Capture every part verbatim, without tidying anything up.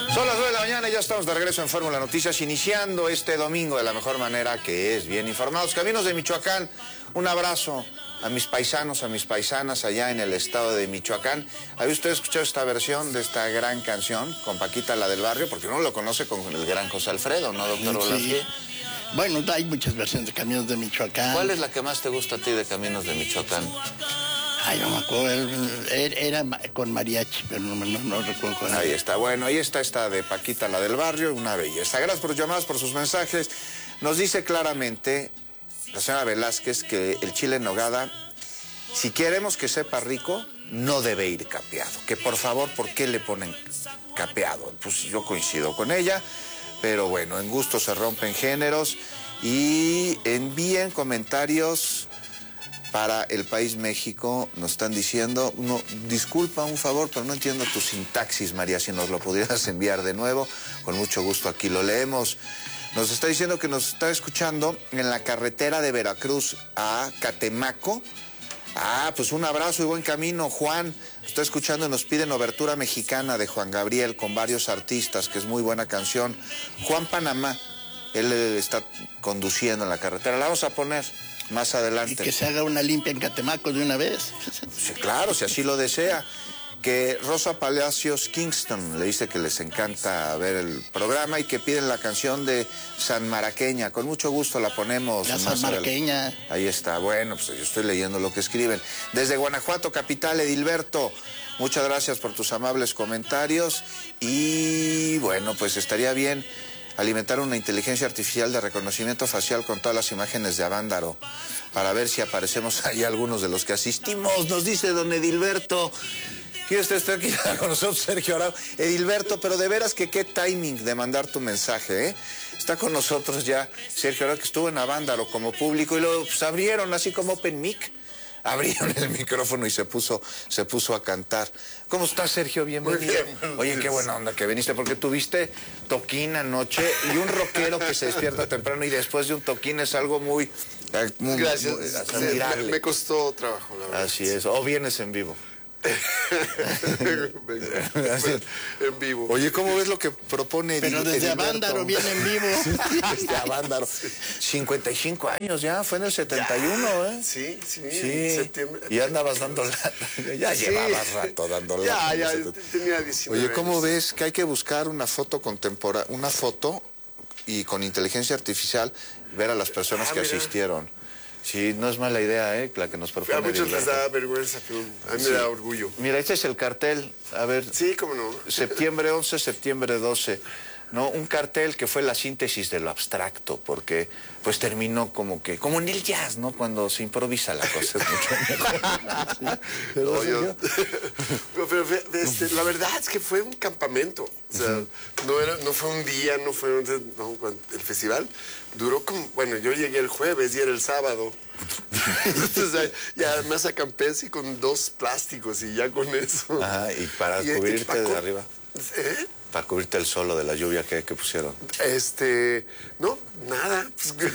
Son las nueve de la mañana y ya estamos de regreso en Fórmula Noticias, iniciando este domingo de la mejor manera, que es bien informados. Caminos de Michoacán, un abrazo a mis paisanos, a mis paisanas allá en el estado de Michoacán. ¿Había usted escuchado esta versión de esta gran canción con Paquita, la del barrio? Porque uno lo conoce con el gran José Alfredo, ¿no, doctor Sí. Olasque? Bueno, hay muchas versiones de Caminos de Michoacán. ¿Cuál es la que más te gusta a ti de Caminos de Michoacán? Ay, no me acuerdo, era con mariachi, pero no, no, no recuerdo cuál. Ahí está, bueno, ahí está esta de Paquita, la del barrio, una belleza. Gracias por sus llamadas, por sus mensajes. Nos dice claramente la señora Velázquez que el chile en nogada, si queremos que sepa rico, no debe ir capeado. Que por favor, ¿por qué le ponen capeado? Pues yo coincido con ella, pero bueno, en gusto se rompen géneros. Y envíen comentarios para El País México, nos están diciendo, no, disculpa un favor, pero no entiendo tu sintaxis, María, si nos lo pudieras enviar de nuevo, con mucho gusto aquí lo leemos. Nos está diciendo que nos está escuchando en la carretera de Veracruz a Catemaco. Ah, pues un abrazo y buen camino, Juan. Nos está escuchando y nos piden Obertura Mexicana de Juan Gabriel con varios artistas, que es muy buena canción. Juan Panamá, él está conduciendo en la carretera, la vamos a poner más adelante. Y que se haga una limpia en Catemaco de una vez. Sí, claro, si así lo desea. Que Rosa Palacios Kingston le dice que les encanta ver el programa y que piden la canción de San Maraqueña. Con mucho gusto la ponemos. La San Maraqueña. Ahí está, bueno, pues yo estoy leyendo lo que escriben. Desde Guanajuato, capital, Edilberto, muchas gracias por tus amables comentarios. Y bueno, pues estaría bien alimentar una inteligencia artificial de reconocimiento facial con todas las imágenes de Avándaro, para ver si aparecemos ahí algunos de los que asistimos, nos dice don Edilberto. Y usted está aquí con nosotros, Sergio Arau. Edilberto, pero de veras que qué timing de mandar tu mensaje, ¿eh? Está con nosotros ya Sergio Arau, que estuvo en Avándaro como público y lo pues, abrieron así como Open Mic. Abrieron el micrófono y se puso, se puso a cantar. ¿Cómo estás, Sergio? Bienvenido. Bien. Oye, qué buena onda que viniste, porque tuviste toquín anoche y un rockero que se despierta temprano y después de un toquín es algo muy... muy Gracias. muy, Sí, admirable. me, me costó trabajo, la verdad. Así es. O vienes en vivo. En vivo. Oye, ¿cómo ves lo que propone Pero Edil, desde Edilberto? Avándaro viene en vivo. Desde Avándaro. cincuenta y cinco años ya, fue en el setenta y uno, ¿eh? Sí, sí, Sí. en septiembre. Y andabas dando lata. Ya Sí. llevabas rato dando lata. Ya, ya, tenía diecinueve Oye, ¿cómo años. ves que hay que buscar una foto contemporánea, una foto y con inteligencia artificial ver a las personas Ah, que mira. asistieron? Sí, no es mala idea, ¿eh? La que nos propone A muchos les Edilberto. da vergüenza, pero a mí Sí. me da orgullo. Mira, este es el cartel. A ver, Sí, cómo no. septiembre once, septiembre doce, ¿no? Un cartel que fue la síntesis de lo abstracto, porque pues terminó como que, como en el jazz, ¿no? Cuando se improvisa la cosa es mucho mejor. Sí, pero, No, yo- yo- pero, pero, este, la verdad es que fue un campamento. O sea, no, era, no fue un día, no fue un, no, cuando- el festival duró como, bueno, yo llegué el jueves y era el sábado. Entonces, y además acampé así con dos plásticos y ya con eso. Ajá, y para Y- y cubrirte Paco- de arriba, ¿Eh? para cubrirte el solo de la lluvia que, que pusieron. Este, no, nada. Pues,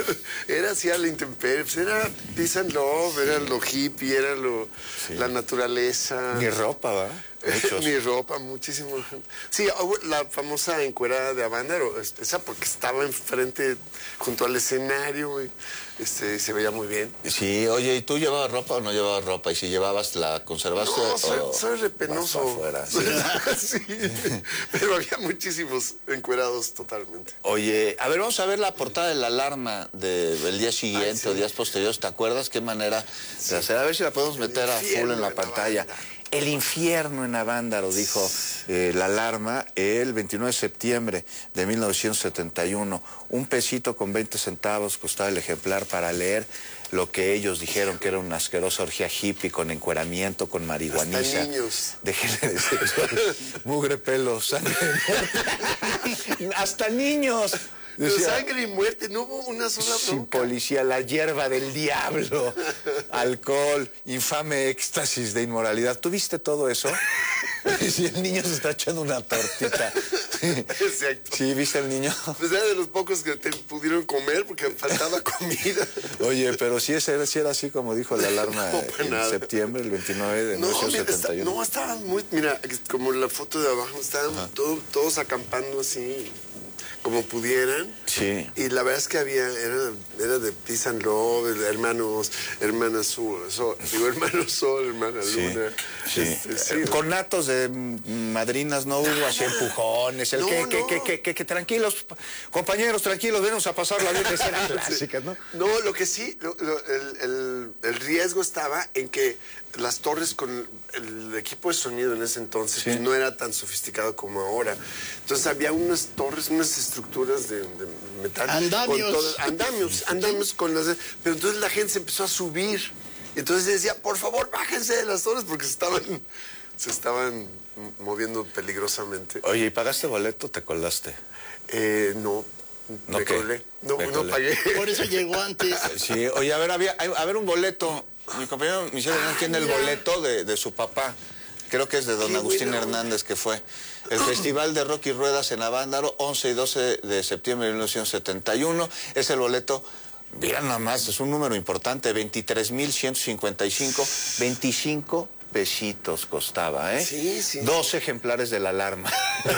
era así a la intemperie. Pues era peace and love, era lo hippie, era lo, Sí. la naturaleza. Ni ropa, ¿verdad? Muchos. Mi ropa, muchísimo. Sí, hubo la famosa encuerada de Avándaro, es- esa porque estaba enfrente, junto al escenario, y, este, se veía muy bien. Sí, oye, ¿y tú llevabas ropa o no llevabas ropa? Y si llevabas, ¿la conservaste? No, soy, o soy repenoso. vas afuera? Sí. Sí, pero había muchísimos encuerados totalmente. Oye, a ver, vamos a ver la portada de la alarma de- del día siguiente Ay, sí. o días posteriores. ¿Te acuerdas qué manera de hacer? A ver si la podemos meter a infierno full en la en pantalla. Avándaro. El infierno en Avándaro, dijo eh, la alarma, el veintinueve de septiembre de mil novecientos setenta y uno. Un pesito con veinte centavos costaba el ejemplar para leer lo que ellos dijeron que era una asquerosa orgía hippie con encueramiento, con marihuaniza. Hasta niños. De género sexual, mugre, pelo, sangre muerta. Hasta niños. Pero Decía, sangre y muerte, no hubo una sola sin bronca. policía, la hierba del diablo, alcohol, infame éxtasis de inmoralidad. ¿Tú viste todo eso? Si el niño se está echando una tortita. Exacto. Sí, ¿viste el niño? Pues era de los pocos que te pudieron comer porque faltaba comida. Oye, pero sí, ese era, sí era así como dijo la alarma No, para en nada. septiembre, el veintinueve de No, mil novecientos mira, setenta y uno. está- no, estaban muy, mira, como la foto de abajo, estaban todo- todos acampando así, como pudieran. Sí. Y la verdad es que había, era, era de Peace and Love, de hermanos, hermanas Sol, Sol, digo, hermanos Sol, hermana Sí, Luna. sí. Este, sí, Eh, Conatos de mm, madrinas no hubo, así empujones, el No, que, que, no. que, que, que, que tranquilos, compañeros, tranquilos, venimos a pasar la vida, esas eran clásicas, ¿no? No, lo que sí, lo- lo- el, el- el riesgo estaba en que las torres con el equipo de sonido en ese entonces Sí. pues, no era tan sofisticado como ahora. Entonces había unas torres, unas estructuras de, de metal. Andamios. Con todas- andamios, andamios con las... Pero entonces la gente se empezó a subir. Y entonces decía, por favor, bájense de las torres porque se estaban, se estaban moviendo peligrosamente. Oye, ¿y pagaste boleto o te colaste? Eh, no, ¿No me qué? colé. No, Me no colé. pagué. Por eso llegó antes. Sí, oye, a ver, había, a ver un boleto. Mi compañero Michelle Hernández tiene el mira. boleto de, de su papá. Creo que es de don Qué Agustín buena onda. Hernández, que fue el Festival de Rock y Ruedas en Avándaro, once y doce de septiembre de mil novecientos setenta y uno. Es el boleto, mira nada más, es un número importante, veintitrés mil ciento cincuenta y cinco, veinticinco pesitos costaba, ¿eh? Sí, sí. Dos ejemplares de la alarma.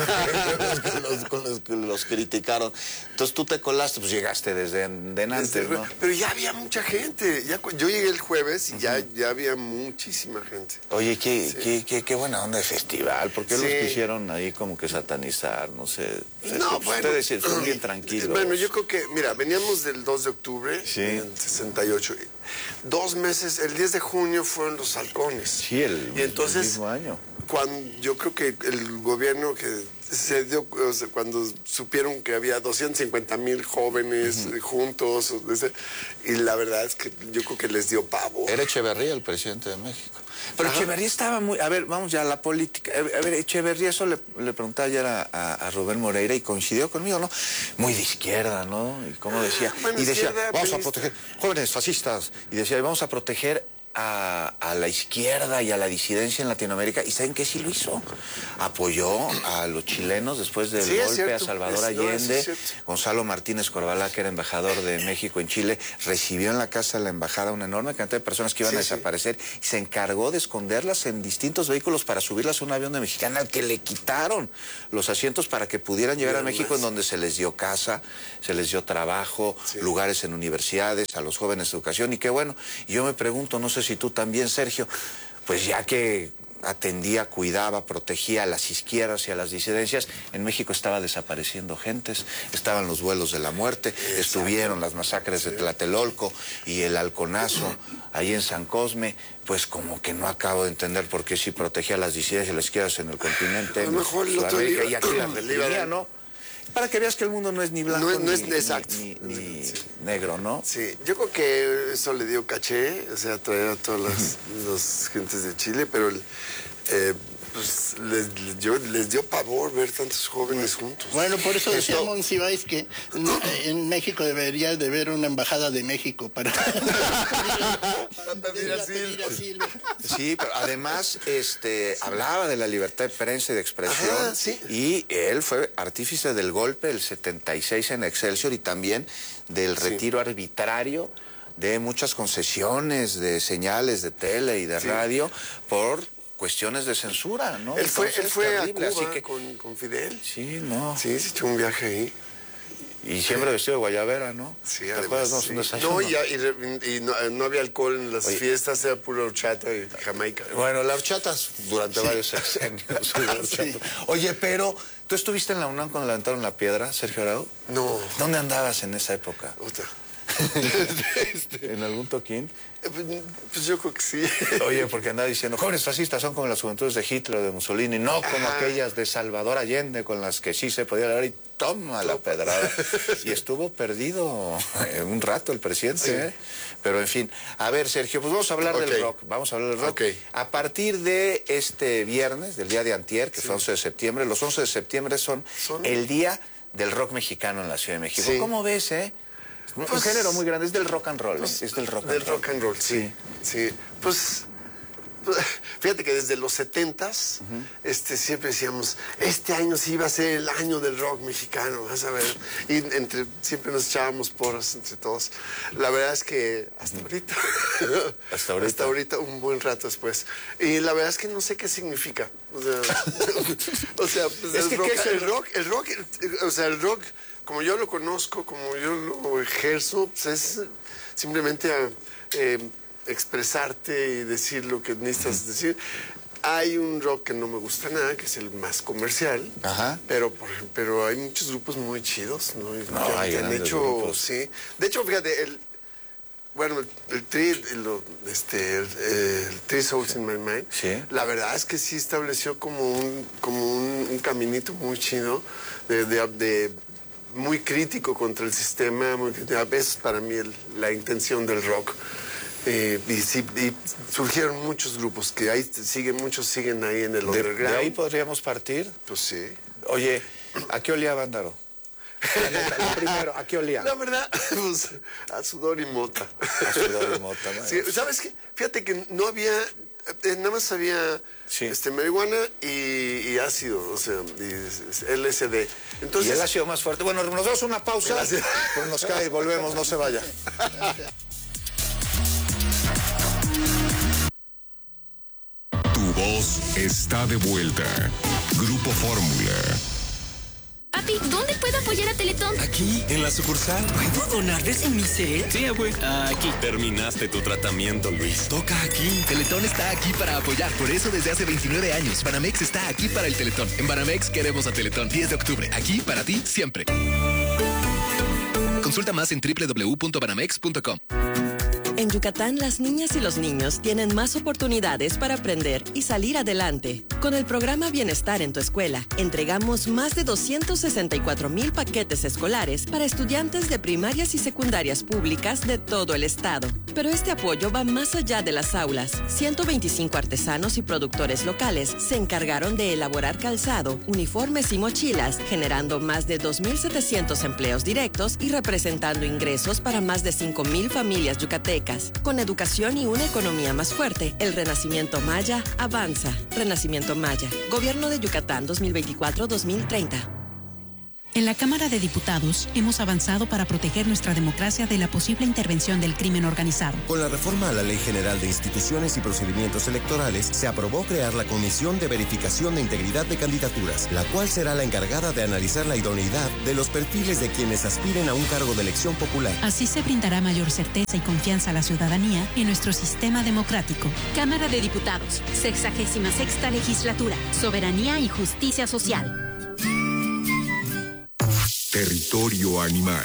con, los, con los que los criticaron. Entonces tú te colaste, pues llegaste desde de antes, Desde- ¿no? Pero ya había mucha gente. Ya, cu- yo llegué el jueves y ya, ya había muchísima gente. Oye, qué, qué, qué, qué buena onda de festival. ¿Por qué los Sí. quisieron ahí como que satanizar? No sé. No, bueno. Ustedes son bien tranquilos. Bueno, yo creo que, mira, veníamos del dos de octubre Sí. del sesenta y ocho. Dos meses, el diez de junio fueron los halcones. Sí, el, Y entonces, el mismo año. cuando yo creo que el gobierno que se dio, o sea, cuando supieron que había doscientos cincuenta mil jóvenes eh, juntos, o ese- y la verdad es que yo creo que les dio pavo. Era Echeverría el presidente de México. Pero Ajá. Echeverría estaba muy... A ver, vamos ya a la política. A ver, Echeverría, eso le, le preguntaba ayer a, a, a Rubén Moreira y coincidió conmigo, ¿no? Muy de izquierda, ¿no? Y como decía... Bueno, y decía, izquierda, vamos a priista. proteger... Jóvenes fascistas. Y decía, vamos a proteger... A, a la izquierda y a la disidencia en Latinoamérica. ¿Y saben qué sí lo hizo? Apoyó a los chilenos después del Sí, es golpe a cierto. Salvador Es- no, eso es Allende. cierto. Gonzalo Martínez Corbalá, que era embajador de México en Chile, recibió en la casa de la embajada una enorme cantidad de personas que iban Sí, a sí. desaparecer y se encargó de esconderlas en distintos vehículos para subirlas a un avión de Mexicana al que le quitaron los asientos para que pudieran llegar a Mira México, más. en donde se les dio casa, se les dio trabajo, Sí. lugares en universidades, a los jóvenes educación. Y qué bueno, y yo me pregunto, no sé si tú también, Sergio, pues ya que atendía, cuidaba, protegía a las izquierdas y a las disidencias, en México estaba desapareciendo gentes, estaban los vuelos de la muerte, estuvieron las masacres de Tlatelolco y el halconazo ahí en San Cosme, pues como que no acabo de entender por qué sí protegía a las disidencias y a las izquierdas en el continente, A lo en mejor el otro Sudamérica, le y iba- aquí las le iba a reprimía, dar- ¿no? Para que veas que el mundo no es ni blanco No es- no es- ni, exacto. ni- ni- Sí. ni negro, ¿no? Sí, yo creo que eso le dio caché, o sea, traer a todas las, las gentes de Chile, pero el, eh, pues les, les dio, les dio pavor ver tantos jóvenes juntos. Bueno, por eso decía Esto- Monsiváis que en, en México debería de haber una embajada de México para, para pedir asilo. pedir asilo. Sí, pero además este, hablaba de la libertad de prensa y de expresión. Ajá, sí. Y él fue artífice del golpe del setenta y seis en Excelsior y también del Sí. retiro arbitrario de muchas concesiones de señales de tele y de radio por cuestiones de censura, ¿no? Él fue, Entonces, él fue a terrible, Cuba así que- con, con Fidel. Sí, no. Sí, se echó un viaje ahí. Y siempre vestido de guayabera, ¿no? Sí, ¿Te además, acuerdas? No, sí. un desayuno. No, y, y- y no, no había alcohol en las Oye. fiestas, era pura horchata y Jamaica. Bueno, la horchata durante varios sexenios. la horchata. Oye, pero ¿tú estuviste en la UNAM cuando levantaron la piedra, Sergio Arau? No, ¿Dónde andabas en esa época? otra. ¿En algún toquín? Eh, Pues, pues yo creo que sí. Oye, porque andaba diciendo, jóvenes fascistas son como las juventudes de Hitler o de Mussolini, no como Ajá. aquellas de Salvador Allende con las que sí se podía hablar y toma la pedrada. Y estuvo perdido eh, un rato el presidente, Sí. ¿eh? Pero en fin, a ver, Sergio, pues vamos a hablar Ok. del rock, vamos a hablar del rock. Ok. A partir de este viernes, del día de antier, que fue once de septiembre, los once de septiembre son, Son- el día del rock mexicano en la Ciudad de México. Sí. ¿Cómo ves, eh? Un, Pues, un género muy grande, es del rock and roll, ¿eh? Pues, Es del rock and del roll. rock and roll, sí. Sí, pues, pues, fíjate que desde los setentas, uh-huh. este, siempre decíamos, este año sí iba a ser el año del rock mexicano, vas a ver. Y entre, siempre nos echábamos porras entre todos. La verdad es que hasta ahorita, hasta ahorita, hasta ahorita, un buen rato después. Y la verdad es que no sé qué significa. O sea, o sea pues es el, que rock, es el... el rock, el rock, el, o sea, el rock, como yo lo conozco, como yo lo ejerzo, pues es simplemente a, eh, expresarte y decir lo que necesitas decir. Hay un rock que no me gusta nada, que es el más comercial. Ajá. Pero, por, pero hay muchos grupos muy chidos, ¿no? No, que hay han hecho, grupos. sí. De hecho, fíjate, el, bueno, el, el Tri, el, este, el, el Three Souls in My Mind, sí. La verdad es que sí estableció como un, como un, un caminito muy chido de, de, de muy crítico contra el sistema. Muy, a veces para mí el, la intención del rock. Eh, y, sí, y surgieron muchos grupos que ahí siguen, muchos siguen ahí en el de, underground. ¿De ahí podríamos partir? Pues sí. Oye, ¿a qué olía Vándaro? Lo primero, ¿a qué olía? La verdad, pues, a sudor y mota. A sudor y mota, bueno. Sí, ¿sabes qué? Fíjate que no había, eh, nada más había sí. este, marihuana y, y ácido, o sea, y L S D. Entonces, y el ácido más fuerte. Bueno, nos damos una pausa, pues nos cae y volvemos, no se vaya. Tu voz está de vuelta. Grupo Fórmula. Papi, ¿dónde puedo apoyar a Teletón? Aquí, en la sucursal. ¿Puedo donarles en mi set? Sí, abue. Aquí. Terminaste tu tratamiento, Luis. Toca aquí. Teletón está aquí para apoyar. Por eso desde hace veintinueve años, Banamex está aquí para el Teletón. En Banamex queremos a Teletón. diez de octubre. Aquí para ti, siempre. Consulta más en doble u doble u doble u punto banamex punto com. En Yucatán, las niñas y los niños tienen más oportunidades para aprender y salir adelante. Con el programa Bienestar en tu Escuela, entregamos más de doscientos sesenta y cuatro mil paquetes escolares para estudiantes de primarias y secundarias públicas de todo el estado. Pero este apoyo va más allá de las aulas. ciento veinticinco artesanos y productores locales se encargaron de elaborar calzado, uniformes y mochilas, generando más de dos mil setecientos empleos directos y representando ingresos para más de cinco mil familias yucatecas. Con educación y una economía más fuerte, el Renacimiento Maya avanza. Renacimiento Maya. Gobierno de Yucatán dos mil veinticuatro a dos mil treinta. En la Cámara de Diputados hemos avanzado para proteger nuestra democracia de la posible intervención del crimen organizado. Con la reforma a la Ley General de Instituciones y Procedimientos Electorales, se aprobó crear la Comisión de Verificación de Integridad de Candidaturas, la cual será la encargada de analizar la idoneidad de los perfiles de quienes aspiren a un cargo de elección popular. Así se brindará mayor certeza y confianza a la ciudadanía en nuestro sistema democrático. Cámara de Diputados, sexagésima sexta legislatura, soberanía y justicia social. Territorio animal.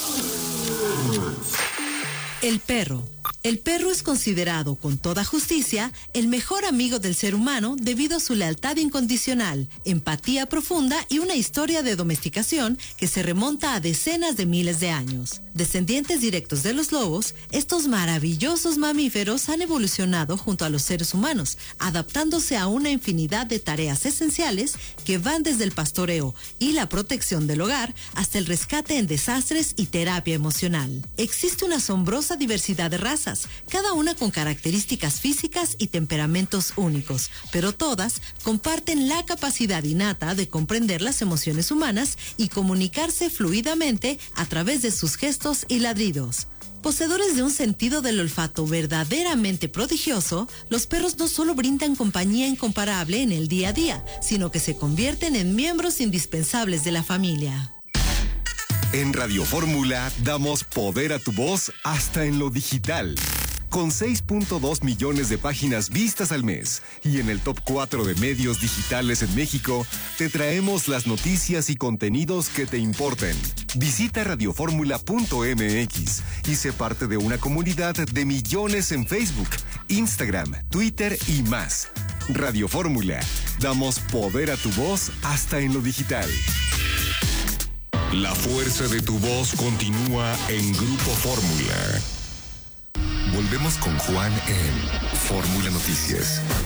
El perro. El perro es considerado, con toda justicia, el mejor amigo del ser humano debido a su lealtad incondicional, empatía profunda y una historia de domesticación que se remonta a decenas de miles de años. Descendientes directos de los lobos, estos maravillosos mamíferos han evolucionado junto a los seres humanos, adaptándose a una infinidad de tareas esenciales que van desde el pastoreo y la protección del hogar hasta el rescate en desastres y terapia emocional. Existe una asombrosa diversidad de razas, cada una con características físicas y temperamentos únicos, pero todas comparten la capacidad innata de comprender las emociones humanas y comunicarse fluidamente a través de sus gestos y ladridos. Poseedores de un sentido del olfato verdaderamente prodigioso, los perros no solo brindan compañía incomparable en el día a día, sino que se convierten en miembros indispensables de la familia. En Radio Fórmula damos poder a tu voz hasta en lo digital. Con seis punto dos millones de páginas vistas al mes y en el top cuatro de medios digitales en México, te traemos las noticias y contenidos que te importen. Visita radioformula punto m x y sé parte de una comunidad de millones en Facebook, Instagram, Twitter y más. Radio Fórmula, damos poder a tu voz hasta en lo digital. La fuerza de tu voz continúa en Grupo Fórmula. Volvemos con Juan en Fórmula Noticias.